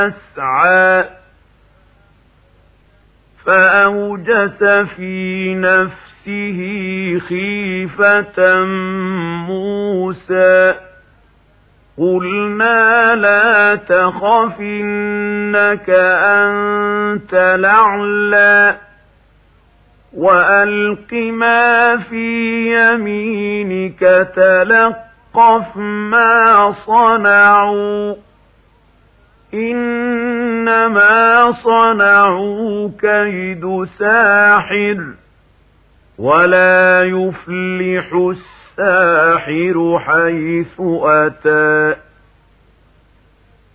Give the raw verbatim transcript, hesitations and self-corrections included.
يسعى فأوجس في نفسه خيفة موسى قلنا لا تخف إنك أنت الأعلى وألق ما في يمينك تلقف ما صنعوا إنما صنعوا كيد ساحر ولا يفلح الساحر حيث أتى